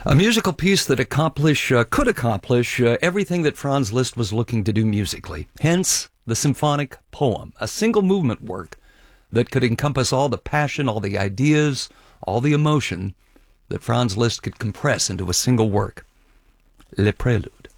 A musical piece that could accomplish everything that Franz Liszt was looking to do musically. Hence, the symphonic poem, a single movement work that could encompass all the passion, all the ideas, all the emotion that Franz Liszt could compress into a single work. Le Prélude.